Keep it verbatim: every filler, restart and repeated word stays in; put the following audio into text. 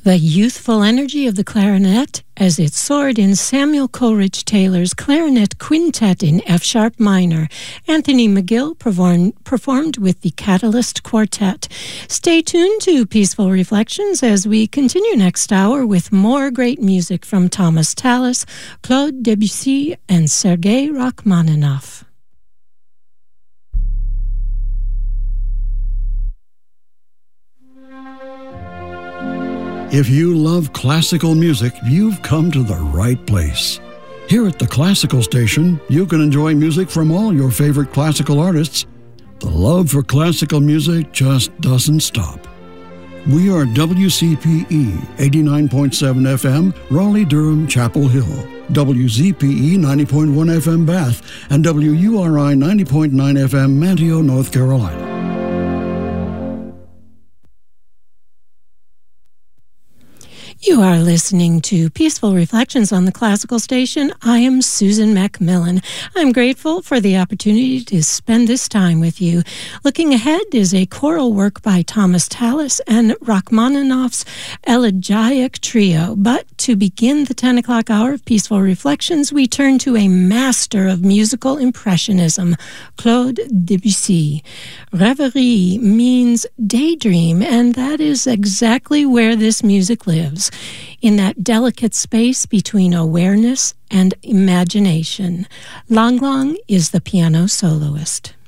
The youthful energy of the clarinet as it soared in Samuel Coleridge Taylor's Clarinet Quintet in F-sharp minor. Anthony McGill performed, performed with the Catalyst Quartet. Stay tuned to Peaceful Reflections as we continue next hour with more great music from Thomas Tallis, Claude Debussy, and Sergei Rachmaninoff. If you love classical music, you've come to the right place. Here at the Classical Station, you can enjoy music from all your favorite classical artists. The love for classical music just doesn't stop. We are W C P E eighty-nine point seven F M, Raleigh-Durham, Chapel Hill, W Z P E ninety point one F M, Bath, and W U R I ninety point nine F M, Manteo, North Carolina. You are listening to Peaceful Reflections on the Classical Station. I am Susan Macmillan. I'm grateful for the opportunity to spend this time with you. Looking ahead is a choral work by Thomas Tallis and Rachmaninoff's Elegiac Trio. But to begin the ten o'clock hour of Peaceful Reflections, we turn to a master of musical impressionism, Claude Debussy. Rêverie means daydream, and that is exactly where this music lives, in that delicate space between awareness and imagination. Lang Lang is the piano soloist.